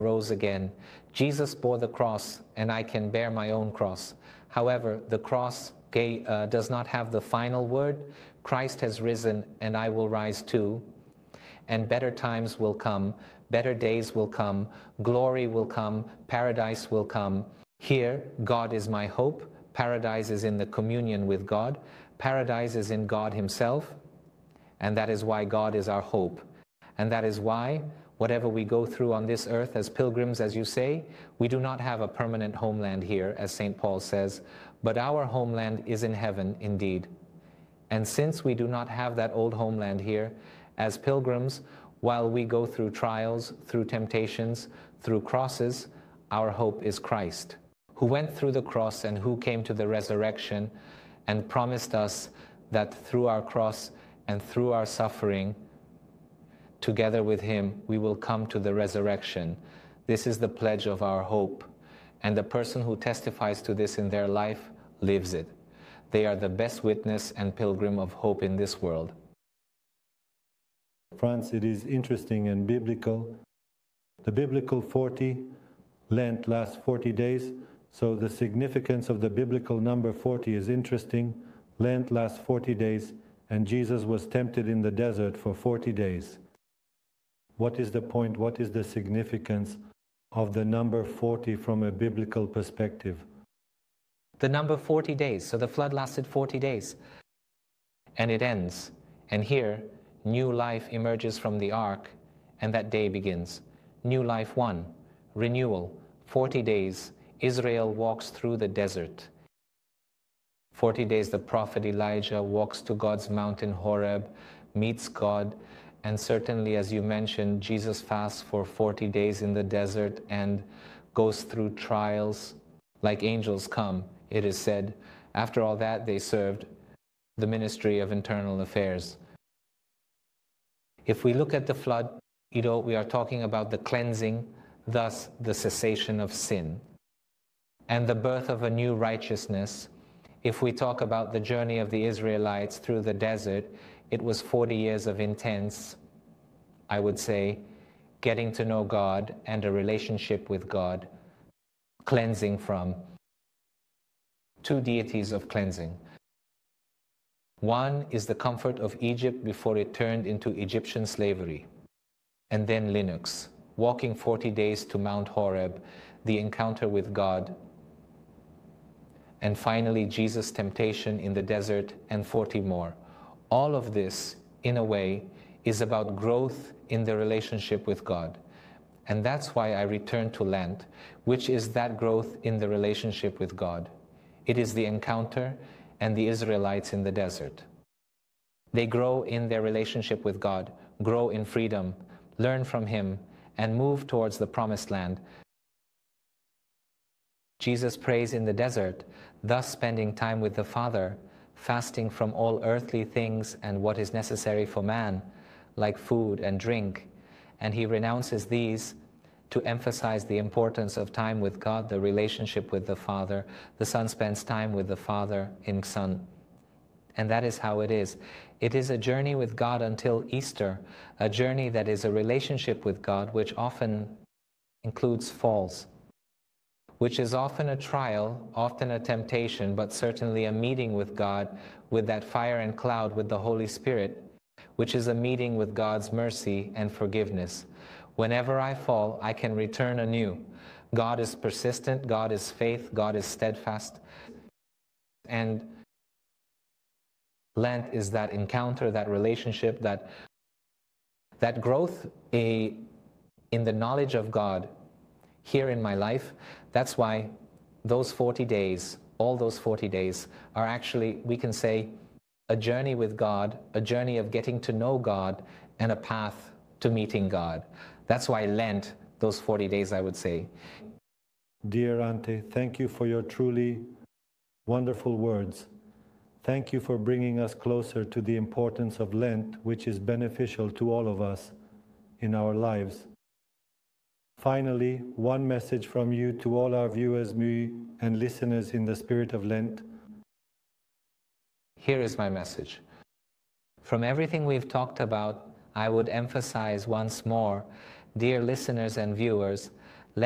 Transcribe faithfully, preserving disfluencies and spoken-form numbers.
rose again. Jesus bore the cross, and I can bear my own cross. However, the cross gave, uh, does not have the final word. Christ has risen, and I will rise too. And better times will come, better days will come, glory will come, paradise will come. Here, God is my hope. Paradise is in the communion with God. Paradise is in God Himself, and that is why God is our hope. And that is why, whatever we go through on this earth as pilgrims, as you say, we do not have a permanent homeland here, as Saint Paul says, but our homeland is in heaven indeed. And since we do not have that old homeland here, as pilgrims, while we go through trials, through temptations, through crosses, our hope is Christ, who went through the cross and who came to the resurrection and promised us that through our cross and through our suffering, together with Him, we will come to the resurrection. This is the pledge of our hope. And the person who testifies to this in their life lives it. They are the best witness and pilgrim of hope in this world. Franz, it is interesting and biblical. The biblical forty, Lent lasts forty days, so the significance of the biblical number forty is interesting. Lent lasts forty days, and Jesus was tempted in the desert for forty days. What is the point, what is the significance of the number forty from a biblical perspective? The number forty days, so the flood lasted forty days, and it ends. And here, new life emerges from the ark, and that day begins. New life one, renewal, forty days, Israel walks through the desert. forty days the prophet Elijah walks to God's mountain Horeb, meets God, and certainly, as you mentioned, Jesus fasts for forty days in the desert and goes through trials like angels come, it is said. After all that, they served the ministry of internal affairs. If we look at the flood, you know, we are talking about the cleansing, thus the cessation of sin, and the birth of a new righteousness. If we talk about the journey of the Israelites through the desert, it was forty years of intense, I would say, getting to know God and a relationship with God, cleansing from two deities of cleansing. One is the comfort of Egypt before it turned into Egyptian slavery, and then Linux, walking forty days to Mount Horeb, the encounter with God, and finally Jesus' temptation in the desert and forty more. All of this, in a way, is about growth in the relationship with God. And that's why I return to Lent, which is that growth in the relationship with God. It is the encounter and the Israelites in the desert. They grow in their relationship with God, grow in freedom, learn from Him, and move towards the promised land. Jesus prays in the desert, thus spending time with the Father, fasting from all earthly things and what is necessary for man, like food and drink, and He renounces these to emphasize the importance of time with God, the relationship with the Father. The Son spends time with the Father in Son. And that is how it is. It is a journey with God until Easter, a journey that is a relationship with God, which often includes falls, which is often a trial, often a temptation, but certainly a meeting with God, with that fire and cloud, with the Holy Spirit, which is a meeting with God's mercy and forgiveness. Whenever I fall, I can return anew. God is persistent, God is faith, God is steadfast. And Lent is that encounter, that relationship, that, that growth a, in the knowledge of God here in my life. That's why those forty days, all those forty days, are actually, we can say, a journey with God, a journey of getting to know God, and a path to meeting God. That's why Lent, those forty days, I would say. Dear Ante, thank you for your truly wonderful words. Thank you for bringing us closer to the importance of Lent, which is beneficial to all of us in our lives. Finally, one message from you to all our viewers and listeners in the spirit of Lent. Here is my message. From everything we've talked about, I would emphasize once more, dear listeners and viewers,